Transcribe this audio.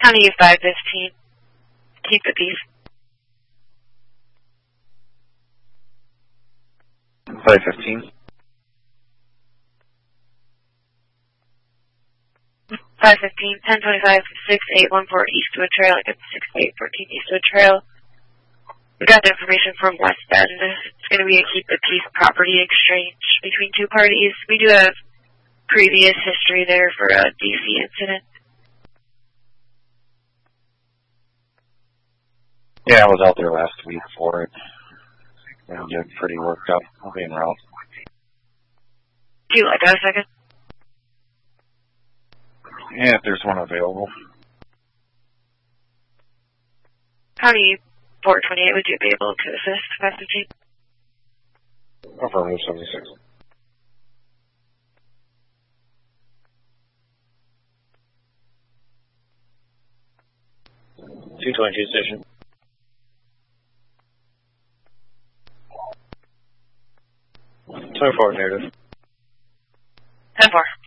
County 515. Keep the peace. 515. 515, 1025, 6814 Eastwood Trail. I got 6814 Eastwood Trail. We got the information from West Bend. It's going to be a keep the peace property exchange between two parties. We do have previous history there for a DC incident. Yeah, I was out there last week for it. I'm getting pretty worked up. I'll be en route. Do you like that a second? Yeah, if there's one available. County 428, would you be able to assist messaging? Affirmative 76. .222 station. .24 narrative. 10-4.